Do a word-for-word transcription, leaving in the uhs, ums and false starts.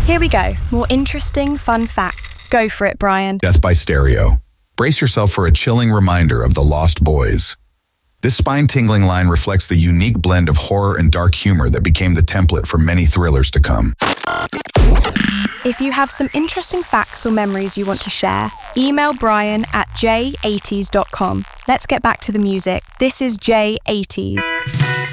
Here we go. More interesting, fun facts. Go for it, Brian. Death by Stereo. Brace yourself for a chilling reminder of the Lost Boys. This spine-tingling line reflects the unique blend of horror and dark humor that became the template for many thrillers to come. If you have some interesting facts or memories you want to share, email Brian at j eighties dot com. Let's get back to the music. This is J eighties.